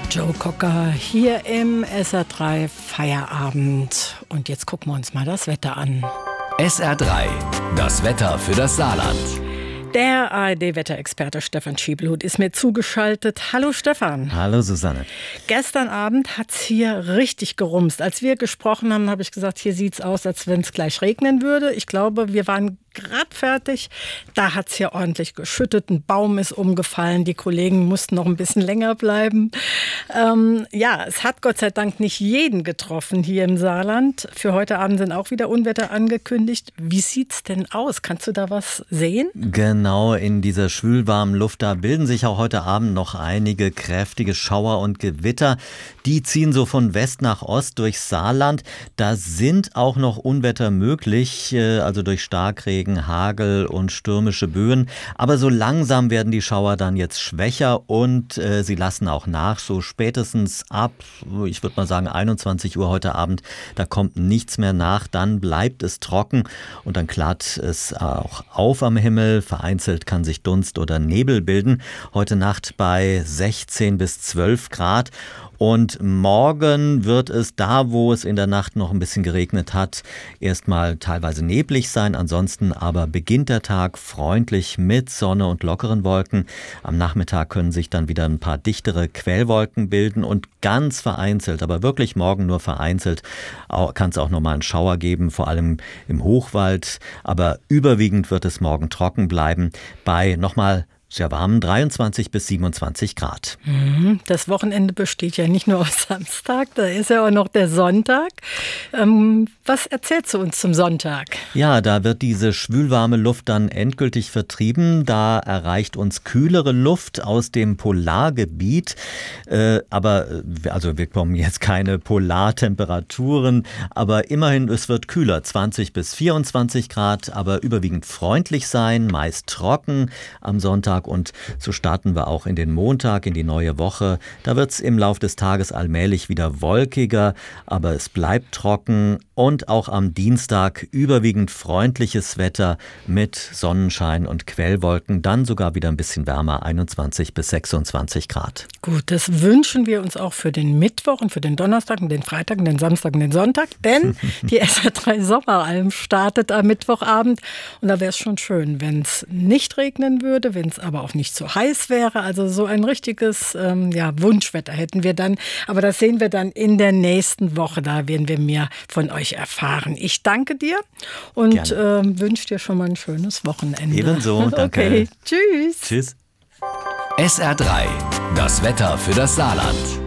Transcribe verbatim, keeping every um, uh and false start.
Joe Cocker hier im S R drei Feierabend. Und jetzt gucken wir uns mal das Wetter an. S R drei, das Wetter für das Saarland. Der A R D-Wetterexperte Stefan Schiebelhut ist mir zugeschaltet. Hallo Stefan. Hallo Susanne. Gestern Abend hat es hier richtig gerumst. Als wir gesprochen haben, habe ich gesagt, hier sieht es aus, als wenn es gleich regnen würde. Ich glaube, wir waren gerade fertig. Da hat es hier ordentlich geschüttet. Ein Baum ist umgefallen. Die Kollegen mussten noch ein bisschen länger bleiben. Ähm, ja, es hat Gott sei Dank nicht jeden getroffen hier im Saarland. Für heute Abend sind auch wieder Unwetter angekündigt. Wie sieht es denn aus? Kannst du da was sehen? Genau, in dieser schwülwarmen Luft, da bilden sich auch heute Abend noch einige kräftige Schauer und Gewitter. Die ziehen so von West nach Ost durchs Saarland. Da sind auch noch Unwetter möglich, also durch Starkregen, Hagel und stürmische Böen. Aber so langsam werden die Schauer dann jetzt schwächer und äh, sie lassen auch nach. So spätestens ab, ich würde mal sagen einundzwanzig Uhr heute Abend, da kommt nichts mehr nach. Dann bleibt es trocken und dann klart es auch auf am Himmel. Vereinzelt kann sich Dunst oder Nebel bilden. Heute Nacht bei sechzehn bis zwölf Grad. Und morgen wird es da, wo es in der Nacht noch ein bisschen geregnet hat, erstmal teilweise neblig sein. Ansonsten aber beginnt der Tag freundlich mit Sonne und lockeren Wolken. Am Nachmittag können sich dann wieder ein paar dichtere Quellwolken bilden und ganz vereinzelt, aber wirklich morgen nur vereinzelt, kann es auch nochmal einen Schauer geben, vor allem im Hochwald. Aber überwiegend wird es morgen trocken bleiben bei nochmal sehr warmen dreiundzwanzig bis siebenundzwanzig Grad. Das Wochenende besteht ja nicht nur aus Samstag, da ist ja auch noch der Sonntag. Ähm, was erzählst du uns zum Sonntag? Ja, da wird diese schwülwarme Luft dann endgültig vertrieben. Da erreicht uns kühlere Luft aus dem Polargebiet. Äh, aber also wir bekommen jetzt keine Polartemperaturen, aber immerhin, es wird kühler, zwanzig bis vierundzwanzig Grad, aber überwiegend freundlich sein, meist trocken am Sonntag. Und so starten wir auch in den Montag, in die neue Woche. Da wird es im Laufe des Tages allmählich wieder wolkiger, aber es bleibt trocken. Und auch am Dienstag überwiegend freundliches Wetter mit Sonnenschein und Quellwolken. Dann sogar wieder ein bisschen wärmer, einundzwanzig bis sechsundzwanzig Grad. Gut, das wünschen wir uns auch für den Mittwoch und für den Donnerstag und den Freitag und den Samstag und den Sonntag. Denn die S R drei Sommeralm startet am Mittwochabend. Und da wäre es schon schön, wenn es nicht regnen würde, wenn es aber auch nicht zu heiß wäre. Also so ein richtiges ähm, ja, Wunschwetter hätten wir dann. Aber das sehen wir dann in der nächsten Woche. Da werden wir mehr von euch erfahren. Ich danke dir und äh, wünsche dir schon mal ein schönes Wochenende. Ebenso, danke. Okay, tschüss. Tschüss. S R drei, das Wetter für das Saarland.